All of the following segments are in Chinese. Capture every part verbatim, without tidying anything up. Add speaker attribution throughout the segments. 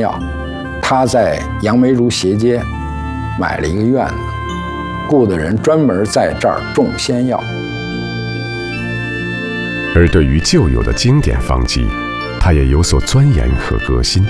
Speaker 1: 药，他在杨梅竹斜街买了一个院子，雇的人专门在这儿种仙药。
Speaker 2: 而对于旧有的经典方剂，他也有所钻研和革新。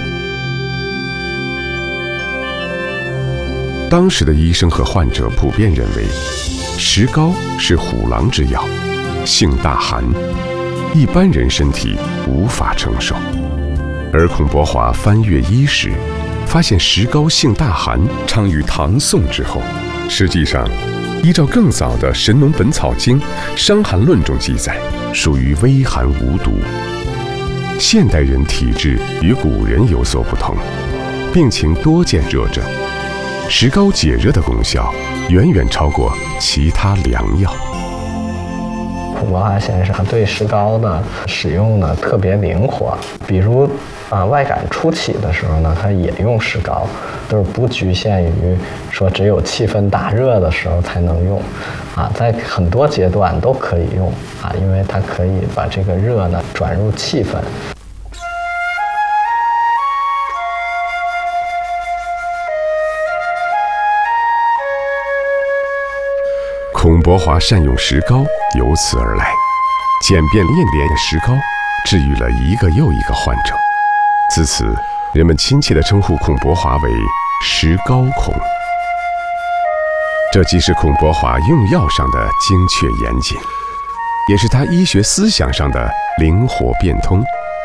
Speaker 2: 当时的医生和患者普遍认为，石膏是虎狼之药，性大寒，一般人身体无法承受。而孔伯华翻阅医史，发现石膏性大寒昌于唐宋之后。实际上，依照更早的《神农本草经·伤寒论》中记载，属于微寒无毒。现代人体质与古人有所不同，病情多见热症，石膏解热的功效远远超过其他良药。
Speaker 3: 孔伯华先生对石膏的使用呢特别灵活，比如啊外感初起的时候呢，他也用石膏，都是不局限于说只有气氛大热的时候才能用，啊，在很多阶段都可以用啊，因为它可以把这个热呢转入气氛。
Speaker 2: 孔伯华善用石膏由此而来，简便练练的石膏治愈了一个又一个患者。自此，人们亲切地称呼孔伯华为石膏孔。这既是孔伯华用药上的精确严谨，也是他医学思想上的灵活变通。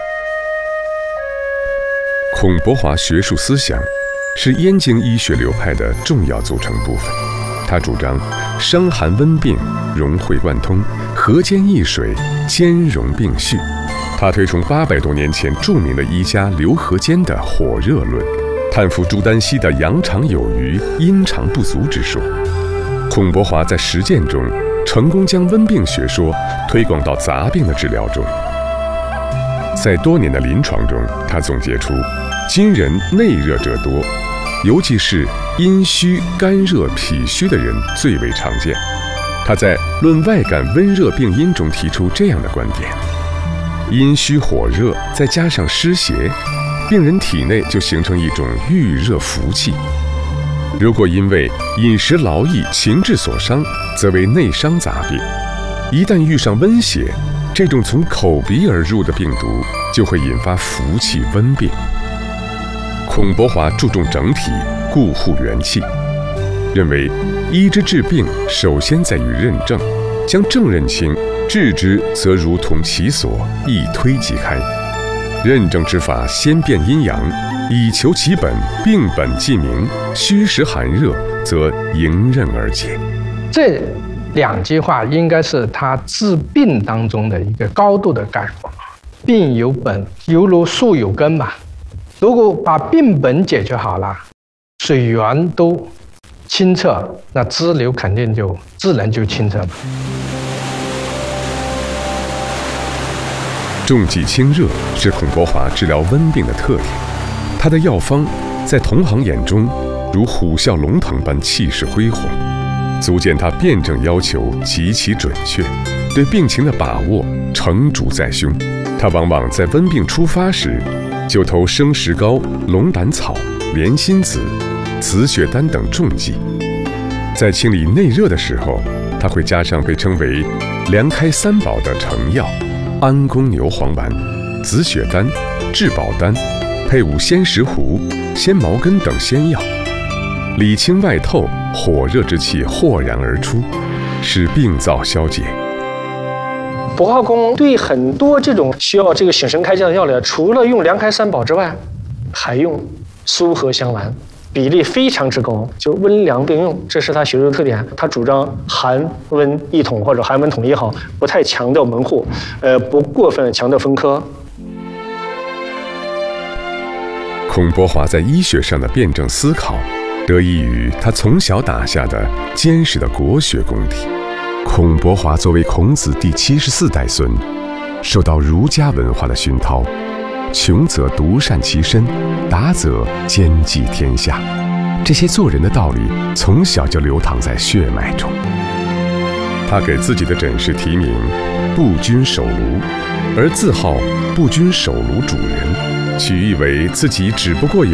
Speaker 2: 孔伯华学术思想是燕京医学流派的重要组成部分。他主张伤寒温病融会贯通，合兼益水，兼容并蓄。他推崇八百多年前著名的医家刘和坚的火热论，叹服朱丹溪的阳常有余，阴常不足之说。孔伯华在实践中成功将温病学说推广到杂病的治疗中。在多年的临床中，他总结出今人内热者多，尤其是阴虚、肝热、脾虚的人最为常见。他在《论外感温热病因》中提出这样的观点：阴虚火热，再加上湿邪，病人体内就形成一种郁热浮气。如果因为饮食劳役、情志所伤，则为内伤杂病；一旦遇上温邪，这种从口鼻而入的病毒就会引发浮气温病。孔伯华注重整体，固护元气，认为医之治病首先在于认证，将症认清，治之则如同其所，一推即开。认证之法先辨阴阳，以求其本，病本既明，虚实寒热则迎刃而解。
Speaker 4: 这两句话应该是他治病当中的一个高度的概括。病有本，犹如树有根嘛。如果把病本解决好了，水源都清澈，那支流肯定就自然就清澈了。
Speaker 2: 重剂清热是孔伯华治疗温病的特点，他的药方在同行眼中如虎啸龙腾般气势恢宏，足见他辩证要求极其准确，对病情的把握成主在胸。他往往在温病初发时，就投生石膏、龙胆草、莲心子、紫雪丹等重剂。在清理内热的时候，他会加上被称为凉开三宝的成药安宫牛黄丸、紫雪丹、治宝丹，配伍仙石斛、仙茅根等仙药，里清外透，火热之气豁然而出，使病灶消解。
Speaker 5: 博化宫对很多这种需要这个醒神开窍的药理，除了用凉开三宝之外，还用苏合香丸，比例非常之高，就温凉并用，这是他学术特点。他主张寒温一统或者寒温统一好，不太强调门户，呃，不过分强调分科。
Speaker 2: 孔伯华在医学上的辩证思考，得益于他从小打下的坚实的国学功底。孔伯华作为孔子第七十四代孙，受到儒家文化的熏陶，穷则独善其身，达则兼济天下。这些做人的道理从小就流淌在血脉中。他给自己的诊室题名“步君守庐”，而自号“步君守庐主人”，取意为自己只不过有